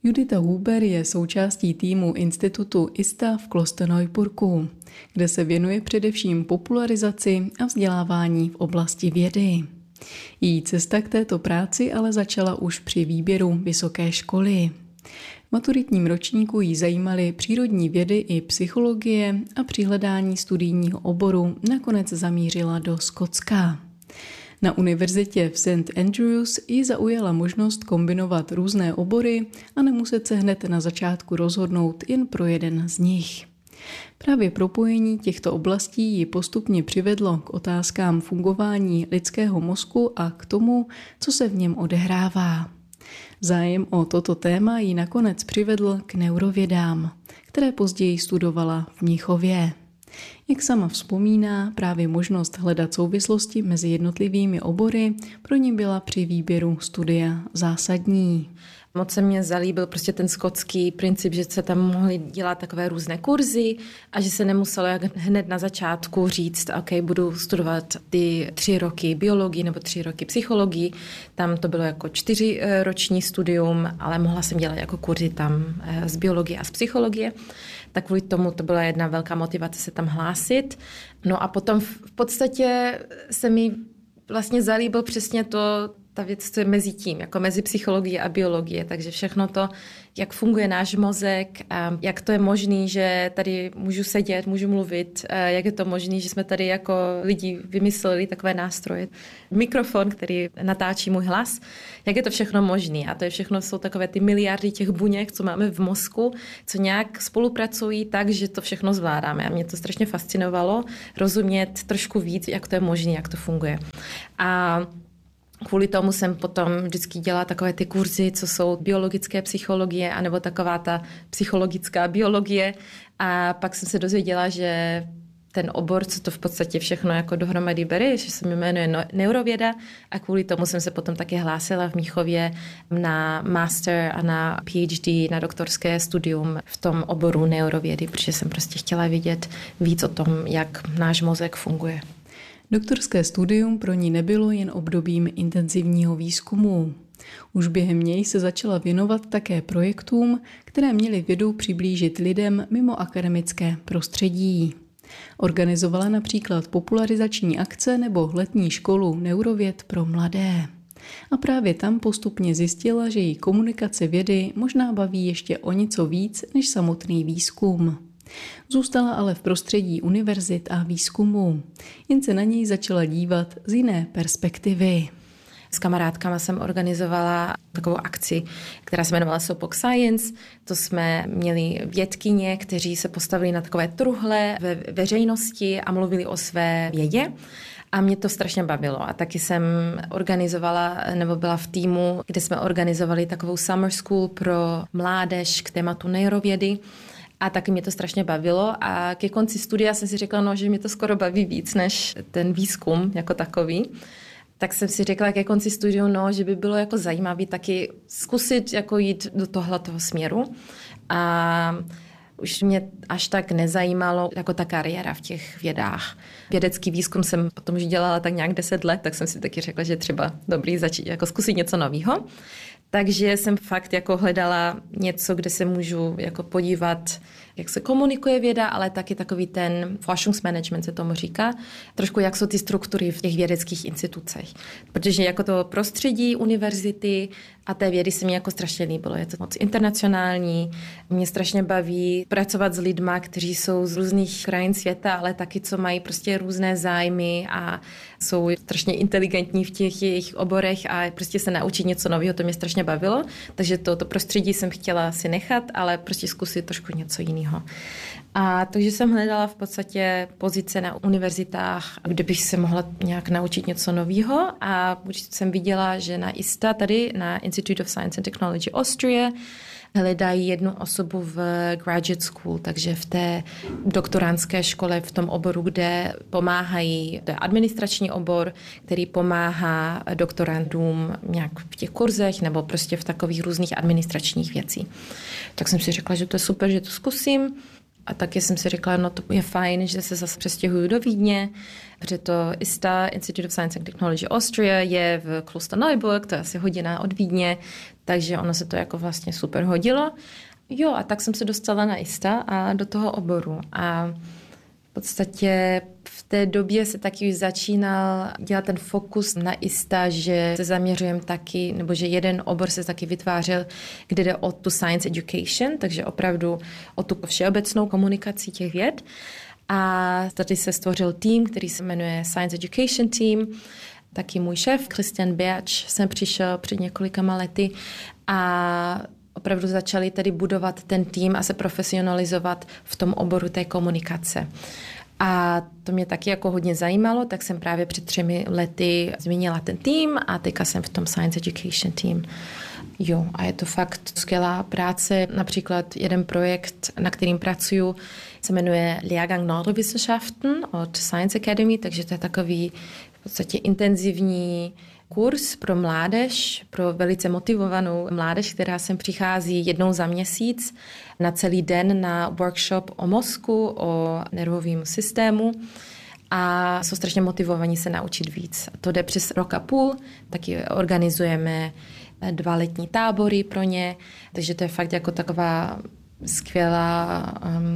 Judita Huber je součástí týmu institutu ISTA v Klosterneuburgu, kde se věnuje především popularizaci a vzdělávání v oblasti vědy. Její cesta k této práci ale začala už při výběru vysoké školy. V maturitním ročníku jí zajímaly přírodní vědy i psychologie a při hledání studijního oboru nakonec zamířila do Skotska. Na univerzitě v St. Andrews ji zaujala možnost kombinovat různé obory a nemuset se hned na začátku rozhodnout jen pro jeden z nich. Právě propojení těchto oblastí ji postupně přivedlo k otázkám fungování lidského mozku a k tomu, co se v něm odehrává. Zájem o toto téma ji nakonec přivedl k neurovědám, které později studovala v Mnichově. Jak sama vzpomíná, právě možnost hledat souvislosti mezi jednotlivými obory pro ní byla při výběru studia zásadní. Moc se mě zalíbil prostě ten skotský princip, že se tam mohly dělat takové různé kurzy a že se nemuselo jak hned na začátku říct, OK, budu studovat ty 3 roky biologii nebo 3 roky psychologii. Tam to bylo jako 4roční studium, ale mohla jsem dělat jako kurzy tam z biologie a z psychologie. Tak kvůli tomu to byla jedna velká motivace se tam hlásit. No a potom v podstatě se mi vlastně zalíbil přesně ta věc, co je mezi tím, jako mezi psychologií a biologie, takže všechno to, jak funguje náš mozek, jak to je možné, že tady můžu sedět, můžu mluvit, jak je to možné, že jsme tady jako lidi vymysleli takové nástroje, mikrofon, který natáčí můj hlas, jak je to všechno možné. A to je všechno, jsou takové ty miliardy těch buněk, co máme v mozku, co nějak spolupracují tak, že to všechno zvládáme. A mě to strašně fascinovalo rozumět trošku víc, jak to je možné, jak to funguje. A kvůli tomu jsem potom vždycky dělala takové ty kurzy, co jsou biologické psychologie, anebo taková ta psychologická biologie. A pak jsem se dozvěděla, že ten obor, co to v podstatě všechno jako dohromady bere, že se jmenuje neurověda a kvůli tomu jsem se potom také hlásila v Mnichově na master a na PhD, na doktorské studium v tom oboru neurovědy, protože jsem prostě chtěla vědět víc o tom, jak náš mozek funguje. Doktorské studium pro ní nebylo jen obdobím intenzivního výzkumu. Už během něj se začala věnovat také projektům, které měly vědu přiblížit lidem mimo akademické prostředí. Organizovala například popularizační akce nebo letní školu neurověd pro mladé. A právě tam postupně zjistila, že její komunikace vědy možná baví ještě o něco víc než samotný výzkum. Zůstala ale v prostředí univerzit a výzkumu. Jen se na něj začala dívat z jiné perspektivy. S kamarádkama jsem organizovala takovou akci, která se jmenovala Soapbox Science. To jsme měli vědkyně, kteří se postavili na takové truhle ve veřejnosti a mluvili o své vědě. A mě to strašně bavilo. A taky jsem organizovala, nebo byla v týmu, kde jsme organizovali takovou summer school pro mládež k tématu neurovědy. A taky mě to strašně bavilo a ke konci studia jsem si řekla, že mě to skoro baví víc než ten výzkum jako takový. Tak jsem si řekla ke konci studia, že by bylo jako zajímavé taky zkusit jako jít do tohoto směru. A už mě až tak nezajímalo jako ta kariéra v těch vědách. Vědecký výzkum jsem potom už dělala tak nějak 10 let, tak jsem si taky řekla, že třeba dobrý začít jako zkusit něco nového. Takže jsem fakt jako hledala něco, kde se můžu jako podívat, jak se komunikuje věda, ale taky takový ten Forschungsmanagement se tomu říká, trošku jak jsou ty struktury v těch vědeckých institucích. Protože jako to prostředí univerzity a té vědy se mi jako strašně líbilo. Je to moc internacionální, mě strašně baví pracovat s lidma, kteří jsou z různých krajin světa, ale taky co mají prostě různé zájmy a jsou strašně inteligentní v těch jejich oborech a prostě se naučit něco nového, to mě strašně bavilo. Takže to prostředí jsem chtěla si nechat, ale prostě zkusit trošku něco jiného. A takže jsem hledala v podstatě pozice na univerzitách, kde bych se mohla nějak naučit něco nového a jsem viděla, že na ISTA, tady na Institute of Science and Technology Austria, hledají jednu osobu v graduate school, takže v té doktorandské škole v tom oboru, kde pomáhají, to je administrační obor, který pomáhá doktorandům nějak v těch kurzech nebo prostě v takových různých administračních věcí. Tak jsem si řekla, že to je super, že to zkusím. A taky jsem si řekla, to je fajn, že se zase přestěhuju do Vídně, protože to ISTA, Institute of Science and Technology Austria, je v Klosterneuburg, to je asi hodina od Vídně, Takže ono se to jako vlastně super hodilo. Jo, a tak jsem se dostala na ISTA a do toho oboru. A v podstatě v té době se taky začínal dělat ten fokus na ISTA, že se zaměřujeme taky, nebo že jeden obor se taky vytvářel, kde jde o tu science education, takže opravdu o tu všeobecnou komunikaci těch věd. A tady se stvořil tým, který se jmenuje Science Education Team. Taky můj šéf, Christian Berč, jsem přišel před několika lety a opravdu začali tady budovat ten tým a se profesionalizovat v tom oboru té komunikace. A to mě taky jako hodně zajímalo, tak jsem právě před 3 lety změnila ten tým a teďka jsem v tom Science Education Team. Jo, a je to fakt skvělá práce. Například jeden projekt, na kterým pracuju, se jmenuje Lehrgang Neurowissenschaften od Science Academy, takže to je takový v podstatě intenzivní kurz pro mládež, pro velice motivovanou mládež, která sem přichází jednou za měsíc na celý den na workshop o mozku, o nervovém systému a jsou strašně motivovaní se naučit víc. To jde přes 1,5 roku, taky organizujeme 2 letní tábory pro ně, takže to je fakt jako taková skvělá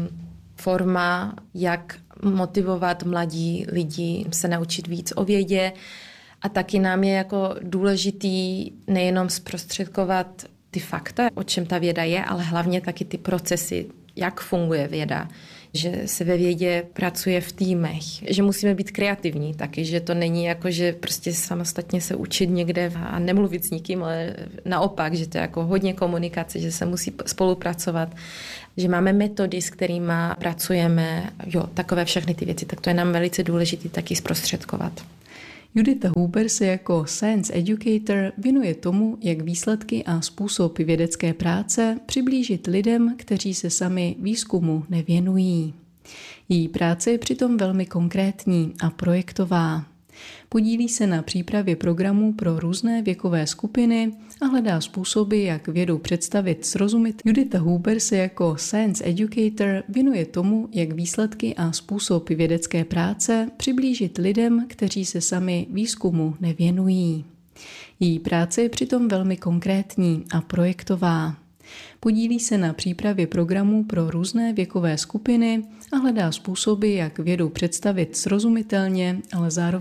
forma, jak motivovat mladí lidi se naučit víc o vědě. A taky nám je jako důležitý nejenom zprostředkovat ty fakta, o čem ta věda je, ale hlavně taky ty procesy, jak funguje věda. Že se ve vědě pracuje v týmech, že musíme být kreativní taky, že to není jako, že prostě samostatně se učit někde a nemluvit s nikým, ale naopak, že to je jako hodně komunikace, že se musí spolupracovat, že máme metody, s kterými pracujeme, jo, takové všechny ty věci, tak to je nám velice důležité taky zprostředkovat. Judita Huber se jako Science Educator věnuje tomu, jak výsledky a způsob vědecké práce přiblížit lidem, kteří se sami výzkumu nevěnují. Její práce je přitom velmi konkrétní a projektová. Podílí se na přípravě programů pro různé věkové skupiny a hledá způsoby, jak vědu představit srozumit. Judita Huber se jako Science Educator věnuje tomu, jak výsledky a způsob vědecké práce přiblížit lidem, kteří se sami výzkumu nevěnují. Její práce je přitom velmi konkrétní a projektová. Podílí se na přípravě programů pro různé věkové skupiny a hledá způsoby, jak vědu představit srozumitelně, ale zároveň